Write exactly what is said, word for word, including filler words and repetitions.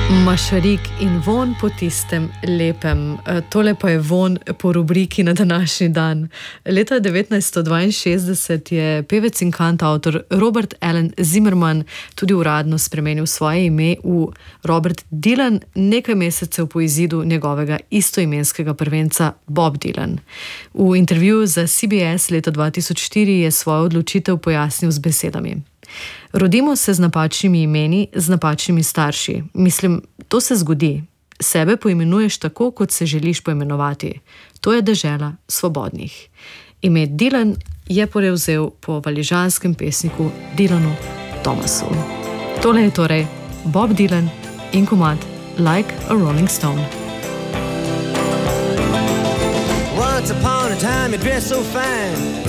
Mašarik in von po tistem lepem. Tole pa je von po rubriki na današnji dan. Leta devetnajststo dvainšestdeset je pevec in kantavtor Robert Alan Zimmerman tudi uradno spremenil svoje ime v Robert Dylan nekaj mesecev po izidu njegovega istoimenskega prvenca Bob Dylan. V intervjuju za C B S leta dva tisoč štiri je svojo odločitev pojasnil z besedami. Rodimo se z napačnimi imeni, z napačnimi starši. Mislim, to se zgodi. Sebe poimenuješ tako, kot se želiš poimenovati. To je dežela svobodnih. Ime Dylan je prevzel po valižanskem pesniku Dylanu Thomasu. Tole je torej Bob Dylan in komad Like a Rolling Stone. Once upon a time you dressed so fine.